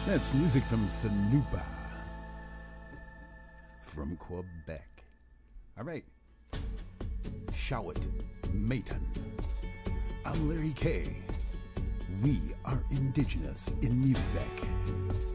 That's music from Sanupa from Quebec. All right. Shawit Maitan. I'm Larry K. We are indigenous in music.